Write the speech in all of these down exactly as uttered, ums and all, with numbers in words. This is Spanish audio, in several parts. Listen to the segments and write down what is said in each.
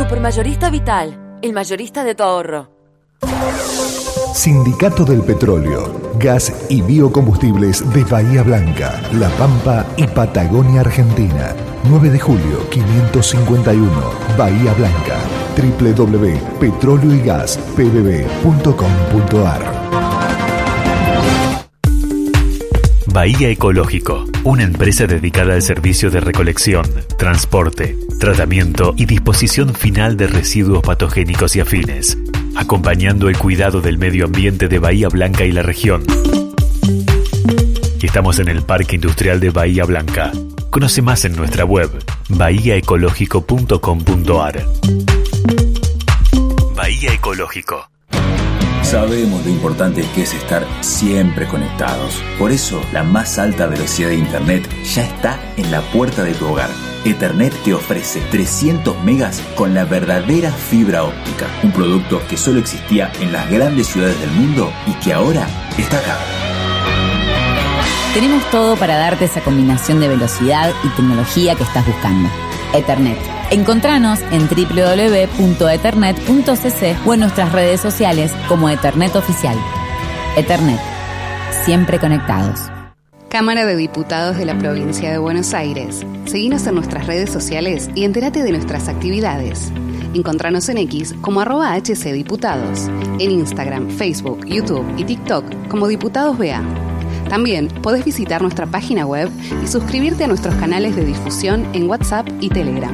Supermayorista Vital, el mayorista de tu ahorro. Sindicato del Petróleo, Gas y Biocombustibles de Bahía Blanca, La Pampa y Patagonia, Argentina. nueve de julio quinientos cincuenta y uno, Bahía Blanca. doble u doble u doble u punto petróleo y gas p b b punto com punto a r. Bahía Ecológico, una empresa dedicada al servicio de recolección, transporte, tratamiento y disposición final de residuos patogénicos y afines, acompañando el cuidado del medio ambiente de Bahía Blanca y la región. Estamos en el Parque Industrial de Bahía Blanca. Conoce más en nuestra web, bahía ecológico punto com punto a r. Bahía Ecológico. Sabemos lo importante que es estar siempre conectados. Por eso, la más alta velocidad de Internet ya está en la puerta de tu hogar. Ethernet te ofrece trescientos megas con la verdadera fibra óptica. Un producto que solo existía en las grandes ciudades del mundo y que ahora está acá. Tenemos todo para darte esa combinación de velocidad y tecnología que estás buscando. Ethernet. Encontranos en doble u doble u doble u punto ethernet punto c c o en nuestras redes sociales como Ethernet Oficial. Ethernet. Siempre conectados. Cámara de Diputados de la Provincia de Buenos Aires. Seguinos en nuestras redes sociales y entérate de nuestras actividades. Encontranos en X como arroba hcdiputados, en Instagram, Facebook, YouTube y TikTok como Diputados B A. También podés visitar nuestra página web y suscribirte a nuestros canales de difusión en WhatsApp y Telegram.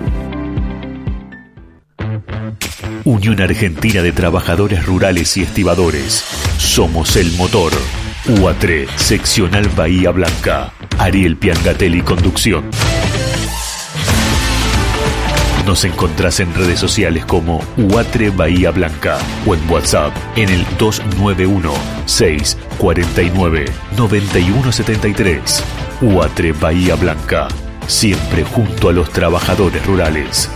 Unión Argentina de Trabajadores Rurales y Estibadores. Somos el motor. U A T R E, Seccional Bahía Blanca. Ariel Piangatelli, conducción. Nos encontrás en redes sociales como U A T R E Bahía Blanca o en WhatsApp en el dos nueve uno, seis cuatro nueve, nueve uno siete tres. U A T R E Bahía Blanca, siempre junto a los trabajadores rurales.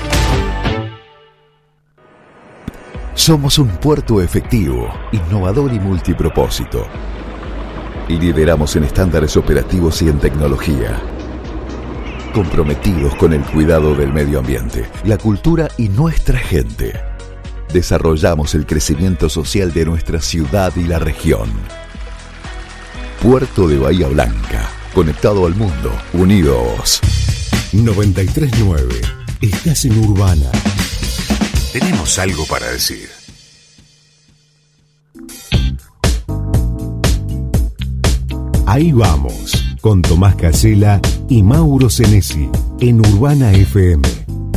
Somos un puerto efectivo, innovador y multipropósito. Lideramos en estándares operativos y en tecnología. Comprometidos con el cuidado del medio ambiente, la cultura y nuestra gente. Desarrollamos el crecimiento social de nuestra ciudad y la región. Puerto de Bahía Blanca, conectado al mundo, unidos. noventa y tres punto nueve. Estás en Urbana. Tenemos algo para decir. Ahí vamos, con Tomás Casella y Mauro Senesi, en Urbana F M.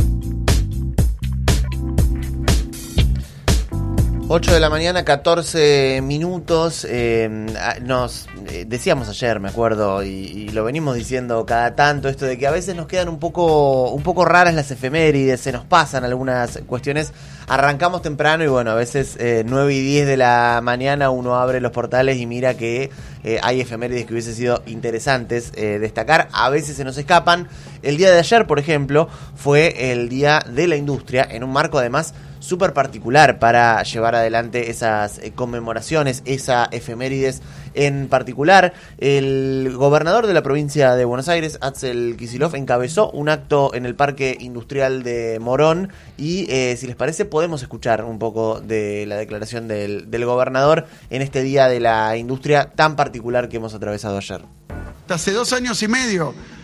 ocho de la mañana, catorce minutos. Eh, nos eh, decíamos ayer, me acuerdo, y, y lo venimos diciendo cada tanto, esto de que a veces nos quedan un poco, un poco raras las efemérides, se nos pasan algunas cuestiones. Arrancamos temprano y bueno, a veces eh, nueve y diez de la mañana uno abre los portales y mira que eh, hay efemérides que hubiesen sido interesantes eh, destacar. A veces se nos escapan. El día de ayer, por ejemplo, fue el Día de la Industria, en un marco además súper particular para llevar adelante esas eh, conmemoraciones, esa efemérides en particular. El gobernador de la provincia de Buenos Aires, Axel Kicillof, encabezó un acto en el Parque Industrial de Morón y eh, si les parece podemos escuchar un poco de la declaración del, del gobernador en este Día de la Industria tan particular que hemos atravesado ayer. Hace dos años y medio